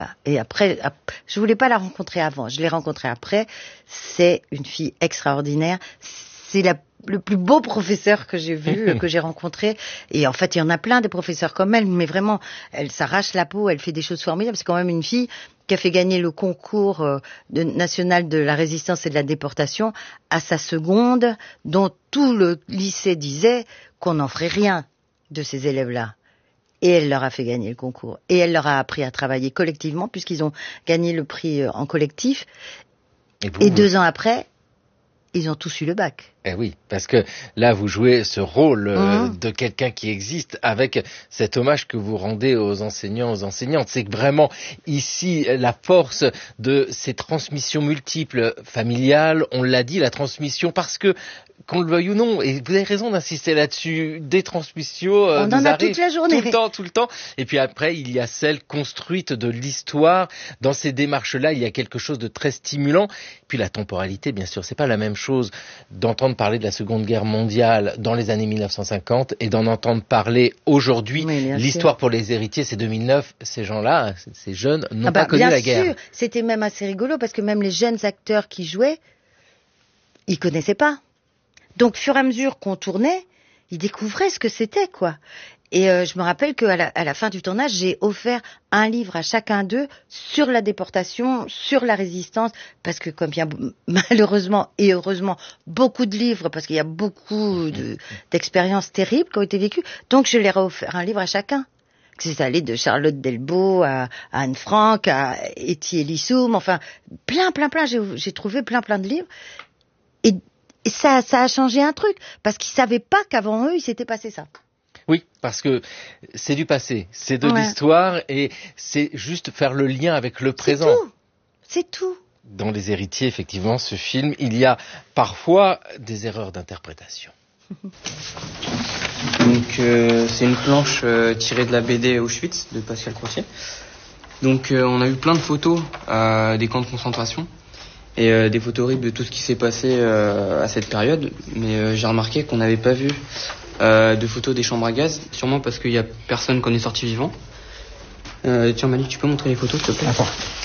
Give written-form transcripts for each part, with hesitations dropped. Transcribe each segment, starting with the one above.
Et après, je voulais pas la rencontrer avant. Je l'ai rencontrée après. C'est une fille extraordinaire. C'est le plus beau professeur que j'ai vu, que j'ai rencontré. Et en fait, il y en a plein des professeurs comme elle, mais vraiment, elle s'arrache la peau, elle fait des choses formidables. C'est quand même une fille qui a fait gagner le concours national de la résistance et de la déportation à sa seconde, dont tout le lycée disait qu'on n'en ferait rien de ces élèves-là. Et elle leur a fait gagner le concours. Et elle leur a appris à travailler collectivement, puisqu'ils ont gagné le prix en collectif. Et 2 ans après, ils ont tous eu le bac. Eh oui, parce que là, vous jouez ce rôle de quelqu'un qui existe avec cet hommage que vous rendez aux enseignants, aux enseignantes. C'est que vraiment, ici, la force de ces transmissions multiples familiales, on l'a dit, la transmission, parce que, qu'on le veuille ou non, et vous avez raison d'insister là-dessus, des transmissions on en a toute la journée. Tout le temps. Et puis après, il y a celle construite de l'histoire. Dans ces démarches-là, il y a quelque chose de très stimulant. Puis la temporalité, bien sûr, c'est pas la même chose d'entendre parler de la Seconde Guerre mondiale dans les années 1950 et d'en entendre parler aujourd'hui. L'histoire pour les héritiers, c'est 2009. Ces gens-là, ces jeunes, n'ont pas connu la guerre. Bien sûr, c'était même assez rigolo parce que même les jeunes acteurs qui jouaient, ils connaissaient pas. Donc, fur et à mesure qu'on tournait, ils découvraient ce que c'était, quoi. Et je me rappelle qu'à la fin du tournage, j'ai offert un livre à chacun d'eux sur la déportation, sur la résistance, parce que comme il y a malheureusement et heureusement beaucoup de livres, parce qu'il y a beaucoup d'expériences terribles qui ont été vécues, donc je leur ai offert un livre à chacun. C'est allé de Charlotte Delbo à Anne Frank, à Etty Elissoum, enfin plein, j'ai trouvé plein de livres. Et ça a changé un truc, parce qu'ils savaient pas qu'avant eux, il s'était passé ça. Oui, parce que c'est du passé, c'est de l'histoire et c'est juste faire le lien avec le présent. C'est tout. Dans Les Héritiers, effectivement, ce film, il y a parfois des erreurs d'interprétation. Donc c'est une planche tirée de la BD Auschwitz de Pascal Crossier. Donc on a eu plein de photos des camps de concentration et des photos horribles de tout ce qui s'est passé à cette période. Mais j'ai remarqué qu'on n'avait pas vu de photos des chambres à gaz, sûrement parce qu'il n'y a personne qu'on est sorti vivant. Tiens Malik, tu peux montrer les photos s'il te plaît? Attends.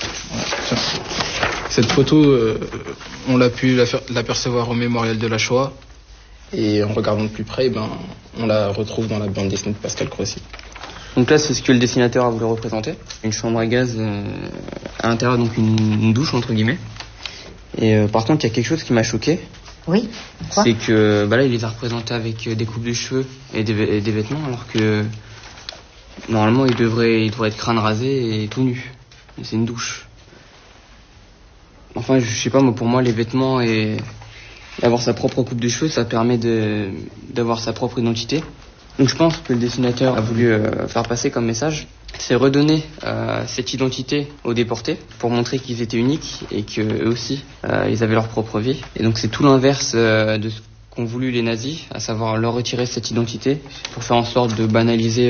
Cette photo, on l'a pu l'apercevoir au mémorial de la Shoah. Et en regardant de plus près, on la retrouve dans la bande dessinée de Pascal Crossier. Donc là, c'est ce que le dessinateur a voulu représenter. Une chambre à gaz à l'intérieur, donc une douche, entre guillemets. Et par contre, il y a quelque chose qui m'a choqué. Oui. C'est que là, il les a représentés avec des coupes de cheveux et des vêtements, alors que normalement, il devrait être crâne rasé et tout nu. Et c'est une douche. Enfin, je sais pas, pour moi, les vêtements et avoir sa propre coupe de cheveux, ça permet d'avoir sa propre identité. Donc je pense que le dessinateur a voulu faire passer comme message, c'est redonner cette identité aux déportés pour montrer qu'ils étaient uniques et qu'eux aussi, ils avaient leur propre vie. Et donc c'est tout l'inverse de ce qu'ont voulu les nazis, à savoir leur retirer cette identité pour faire en sorte de banaliser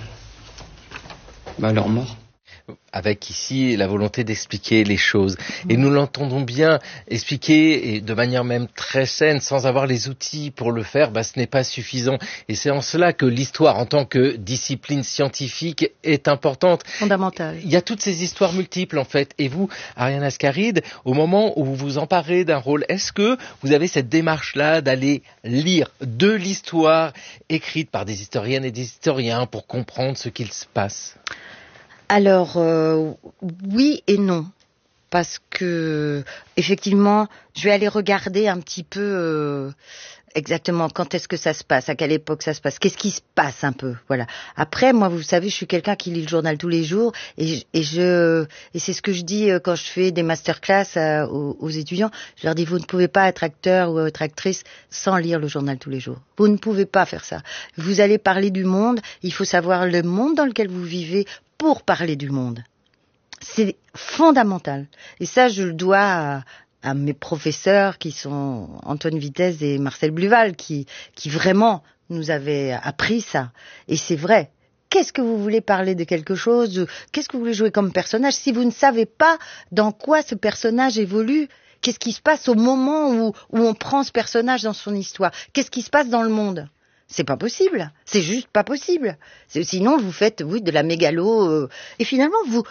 leur mort. Avec ici la volonté d'expliquer les choses. Et nous l'entendons bien expliquer, et de manière même très saine, sans avoir les outils pour le faire, ce n'est pas suffisant. Et c'est en cela que l'histoire, en tant que discipline scientifique, est importante. Fondamentale. Il y a toutes ces histoires multiples, en fait. Et vous, Ariane Ascaride, au moment où vous vous emparez d'un rôle, est-ce que vous avez cette démarche-là d'aller lire de l'histoire écrite par des historiennes et des historiens pour comprendre ce qu'il se passe ? Alors, oui et non. Parce que, effectivement, je vais aller regarder un petit peu exactement quand est-ce que ça se passe, à quelle époque ça se passe, qu'est-ce qui se passe un peu, voilà. Après, moi, vous savez, je suis quelqu'un qui lit le journal tous les jours et c'est ce que je dis quand je fais des masterclass aux étudiants. Je leur dis, vous ne pouvez pas être acteur ou être actrice sans lire le journal tous les jours. Vous ne pouvez pas faire ça. Vous allez parler du monde, il faut savoir le monde dans lequel vous vivez pour parler du monde. C'est fondamental. Et ça, je le dois à mes professeurs qui sont Antoine Vitesse et Marcel Bluval, qui vraiment nous avaient appris ça. Et c'est vrai. Qu'est-ce que vous voulez parler de quelque chose? Qu'est-ce que vous voulez jouer comme personnage? Si vous ne savez pas dans quoi ce personnage évolue, qu'est-ce qui se passe au moment où on prend ce personnage dans son histoire? Qu'est-ce qui se passe dans le monde? C'est pas possible. C'est juste pas possible. Sinon, vous faites, de la mégalo. Et finalement,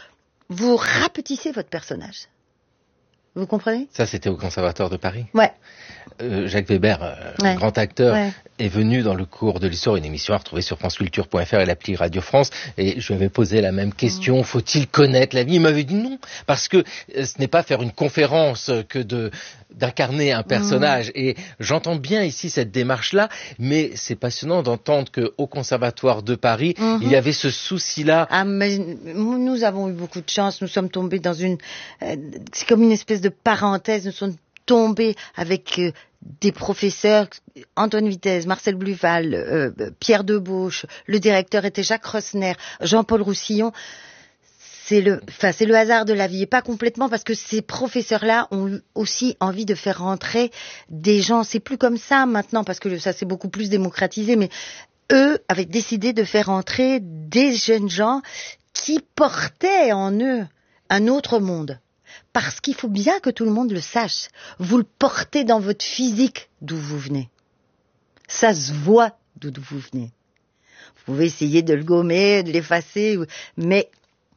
vous rapetissez votre personnage. Vous comprenez ? Ça, c'était au Conservatoire de Paris. Ouais. Jacques Weber, grand acteur, est venu dans le cours de l'histoire, une émission à retrouver sur franceculture.fr et l'appli Radio France, et je lui avais posé la même question, faut-il connaître la vie ? Il m'avait dit non, parce que ce n'est pas faire une conférence que d'incarner un personnage, et j'entends bien ici cette démarche-là, mais c'est passionnant d'entendre qu'au Conservatoire de Paris, il y avait ce souci-là. Ah, mais nous avons eu beaucoup de chance, nous sommes tombés dans c'est comme une espèce de parenthèse, nous sommes tombés avec des professeurs, Antoine Vitesse, Marcel Bluval, Pierre Debauche, le directeur était Jacques Rosner, Jean-Paul Roussillon. C'est le hasard de la vie, et pas complètement, parce que ces professeurs-là ont aussi envie de faire rentrer des gens. C'est plus comme ça maintenant, parce que ça s'est beaucoup plus démocratisé, mais eux avaient décidé de faire rentrer des jeunes gens qui portaient en eux un autre monde. Parce qu'il faut bien que tout le monde le sache. Vous le portez dans votre physique d'où vous venez. Ça se voit d'où vous venez. Vous pouvez essayer de le gommer, de l'effacer, mais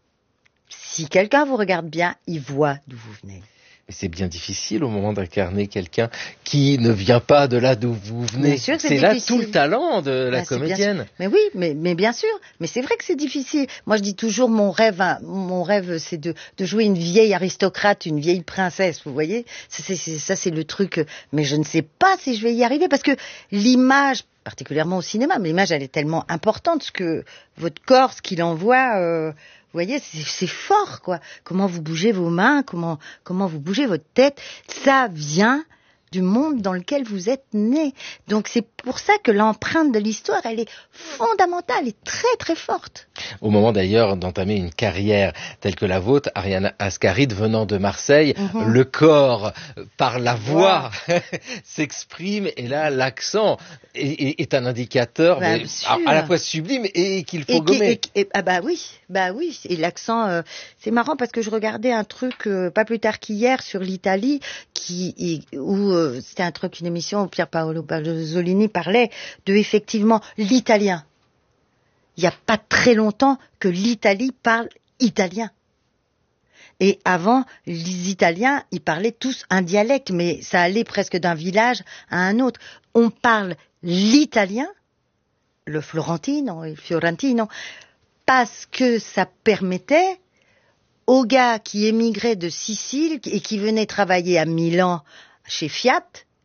si quelqu'un vous regarde bien, il voit d'où vous venez. Et c'est bien difficile au moment d'incarner quelqu'un qui ne vient pas de là d'où vous venez. C'est difficile. Là tout le talent de la comédienne. Mais oui, mais bien sûr. Mais c'est vrai que c'est difficile. Moi, je dis toujours, mon rêve, c'est de jouer une vieille aristocrate, une vieille princesse. Vous voyez, ça, c'est le truc. Mais je ne sais pas si je vais y arriver, parce que l'image, particulièrement au cinéma, mais l'image, elle est tellement importante, ce que votre corps, ce qu'il envoie. Vous voyez, c'est fort, quoi. Comment vous bougez vos mains, comment vous bougez votre tête, ça vient du monde dans lequel vous êtes né. Donc c'est pour ça que l'empreinte de l'histoire, elle est fondamentale et très très forte. Au moment d'ailleurs d'entamer une carrière telle que la vôtre, Ariane Ascaride venant de Marseille, le corps par la voix s'exprime, et là l'accent est un indicateur à la fois sublime et qu'il faut gommer. Bah oui, et l'accent, c'est marrant parce que je regardais un truc pas plus tard qu'hier sur l'Italie, où c'était une émission où Pier Paolo Pasolini parlait de effectivement l'italien. Il n'y a pas très longtemps que l'Italie parle italien. Et avant, les Italiens, ils parlaient tous un dialecte, mais ça allait presque d'un village à un autre. On parle l'italien, le florentino, le fiorentino, parce que ça permettait aux gars qui émigraient de Sicile et qui venaient travailler à Milan chez Fiat,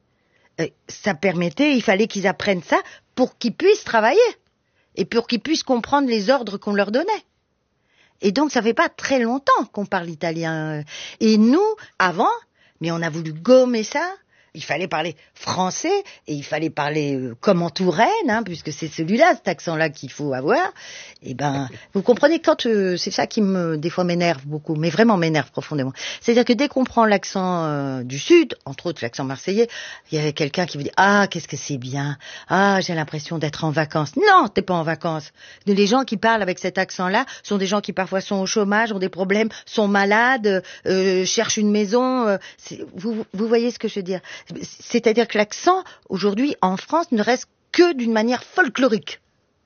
ça permettait, il fallait qu'ils apprennent ça pour qu'ils puissent travailler et pour qu'ils puissent comprendre les ordres qu'on leur donnait. Et donc ça fait pas très longtemps qu'on parle italien. Et nous, avant, mais on a voulu gommer ça. Il fallait parler français et il fallait parler comme en Touraine, puisque c'est celui-là, cet accent-là qu'il faut avoir. Et vous comprenez, quand c'est ça qui des fois m'énerve beaucoup, mais vraiment m'énerve profondément. C'est-à-dire que dès qu'on prend l'accent du Sud, entre autres l'accent marseillais, il y avait quelqu'un qui vous dit qu'est-ce que c'est bien, j'ai l'impression d'être en vacances. Non, t'es pas en vacances. Les gens qui parlent avec cet accent-là sont des gens qui parfois sont au chômage, ont des problèmes, sont malades, cherchent une maison. Vous voyez ce que je veux dire? C'est-à-dire que l'accent, aujourd'hui, en France, ne reste que d'une manière folklorique.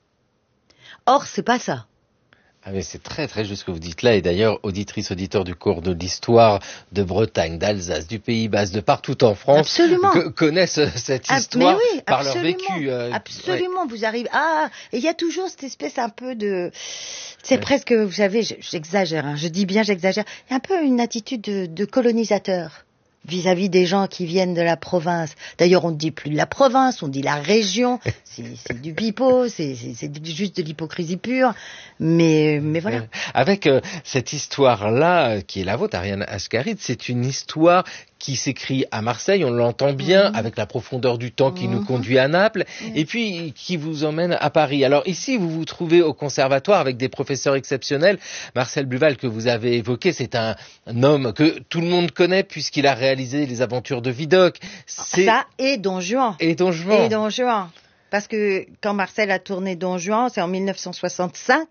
Or, c'est pas ça. Ah mais c'est très très juste ce que vous dites là, et d'ailleurs, auditrices, auditeurs du cours de l'histoire de Bretagne, d'Alsace, du Pays Basque, de partout en France, connaissent cette histoire par leur vécu. Absolument, vous arrivez... et il y a toujours cette espèce un peu de... C'est presque, vous savez, j'exagère, je dis bien j'exagère, il y a un peu une attitude de colonisateur vis-à-vis des gens qui viennent de la province. D'ailleurs, on ne dit plus de la province, on dit la région. C'est du pipeau, c'est juste de l'hypocrisie pure. Mais voilà. Avec cette histoire-là, qui est la vôtre, Ariane Ascaride, c'est une histoire qui s'écrit à Marseille, on l'entend bien, avec la profondeur du temps qui nous conduit à Naples, et puis qui vous emmène à Paris. Alors ici, vous vous trouvez au conservatoire avec des professeurs exceptionnels. Marcel Bluval, que vous avez évoqué, c'est un homme que tout le monde connaît puisqu'il a réalisé Les Aventures de Vidocq. Ça et Don Juan. Et Don Juan. Et Don Juan. Parce que quand Marcel a tourné Don Juan, c'est en 1965.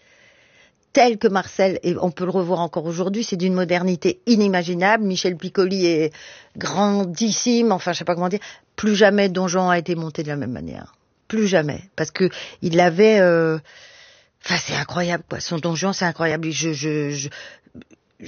Tel que Marcel, et on peut le revoir encore aujourd'hui, c'est d'une modernité inimaginable. Michel Piccoli est grandissime, enfin je sais pas comment dire. Plus jamais Don Juan a été monté de la même manière. Plus jamais. Parce que il avait... c'est incroyable, quoi. Son Don Juan, c'est incroyable.